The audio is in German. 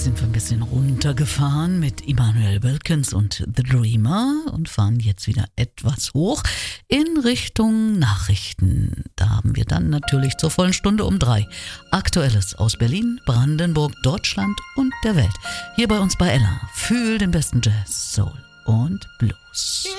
Jetzt sind wir ein bisschen runtergefahren mit Immanuel Wilkins und The Dreamer und fahren jetzt wieder etwas hoch in Richtung Nachrichten. Da haben wir dann natürlich zur vollen Stunde um 3 Aktuelles aus Berlin, Brandenburg, Deutschland und der Welt. Hier bei uns bei Ella. Fühl den besten Jazz, Soul und Blues.